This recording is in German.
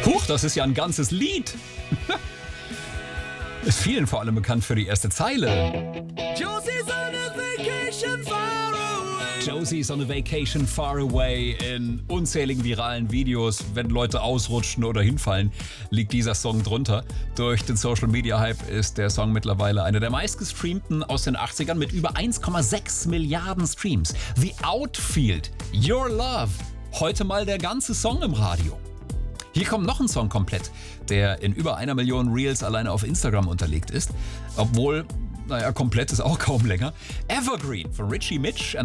Huch, das ist ja ein ganzes Lied. Ist vielen vor allem bekannt für die erste Zeile. Josie's on a vacation far away. Josie's on a vacation far away. In unzähligen viralen Videos, wenn Leute ausrutschen oder hinfallen, liegt dieser Song drunter. Durch den Social Media Hype ist der Song mittlerweile einer der meistgestreamten aus den 80ern mit über 1,6 Milliarden Streams. The Outfield, Your Love. Heute mal der ganze Song im Radio. Hier kommt noch ein Song komplett, der in über 1 Million Reels alleine auf Instagram unterlegt ist. Obwohl, komplett ist auch kaum länger. Evergreen von Richie Mitch.